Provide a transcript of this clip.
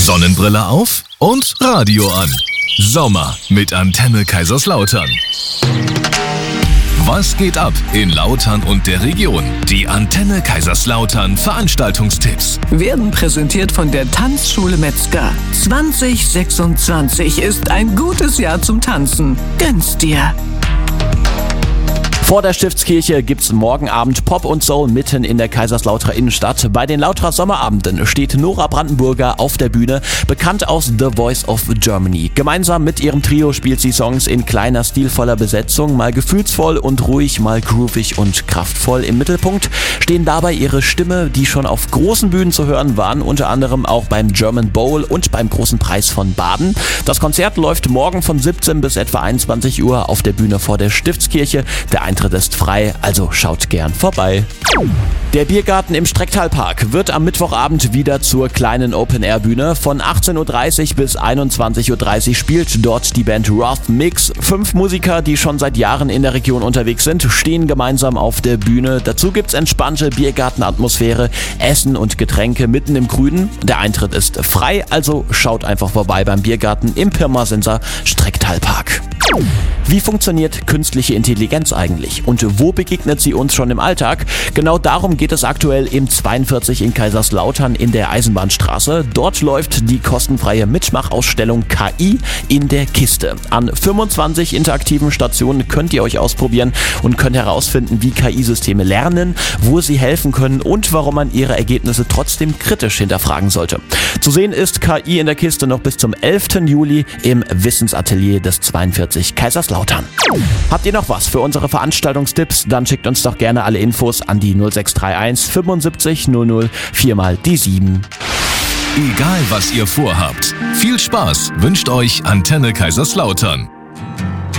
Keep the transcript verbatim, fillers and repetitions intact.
Sonnenbrille auf und Radio an. Sommer mit Antenne Kaiserslautern. Was geht ab in Lautern und der Region? Die Antenne Kaiserslautern Veranstaltungstipps werden präsentiert von der Tanzschule Metzger. zwanzig sechsundzwanzig ist ein gutes Jahr zum Tanzen. Gönn's dir! Vor der Stiftskirche gibt's morgen Abend Pop und Soul mitten in der Kaiserslauterer Innenstadt. Bei den Lauterer Sommerabenden steht Nora Brandenburger auf der Bühne, bekannt aus The Voice of Germany. Gemeinsam mit ihrem Trio spielt sie Songs in kleiner, stilvoller Besetzung, mal gefühlsvoll und ruhig, mal groovig und kraftvoll. Im Mittelpunkt stehen dabei ihre Stimme, die schon auf großen Bühnen zu hören waren, unter anderem auch beim German Bowl und beim Großen Preis von Baden. Das Konzert läuft morgen von siebzehn bis etwa einundzwanzig Uhr auf der Bühne vor der Stiftskirche. Der Eintritt ist frei, also schaut gern vorbei. Der Biergarten im Strecktalpark wird am Mittwochabend wieder zur kleinen Open-Air-Bühne. Von achtzehn Uhr dreißig bis einundzwanzig Uhr dreißig spielt dort die Band Roth Mix. Fünf Musiker, die schon seit Jahren in der Region unterwegs sind, stehen gemeinsam auf der Bühne. Dazu gibt's entspannte Biergartenatmosphäre, Essen und Getränke mitten im Grünen. Der Eintritt ist frei, also schaut einfach vorbei beim Biergarten im Pirmassenser Strecktalpark. Wie funktioniert künstliche Intelligenz eigentlich und wo begegnet sie uns schon im Alltag? Genau darum geht es aktuell im zweiundvierzig in Kaiserslautern in der Eisenbahnstraße. Dort läuft die kostenfreie Mitmachausstellung K I in der Kiste. An fünfundzwanzig interaktiven Stationen könnt ihr euch ausprobieren und könnt herausfinden, wie K I-Systeme lernen, wo sie helfen können und warum man ihre Ergebnisse trotzdem kritisch hinterfragen sollte. Zu sehen ist K I in der Kiste noch bis zum elften Juli im Wissensatelier des zweiundvierzig Kaiserslautern. Habt ihr noch was für unsere Veranstaltungstipps? Dann schickt uns doch gerne alle Infos an die null sechs drei eins fünfundsiebzig null null vier mal die sieben. Egal was ihr vorhabt, viel Spaß wünscht euch Antenne Kaiserslautern.